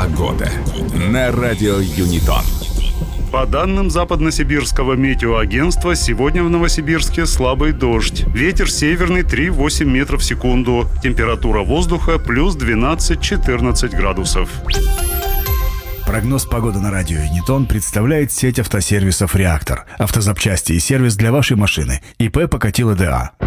Погода на радио Юнитон. По данным Западносибирского метеоагентства, сегодня в Новосибирске слабый дождь. Ветер северный 3,8 метров в секунду. Температура воздуха плюс 12-14 градусов. Прогноз погоды на радио Юнитон представляет сеть автосервисов «Реактор». Автозапчасти и сервис для вашей машины. ИП Покатило ДА.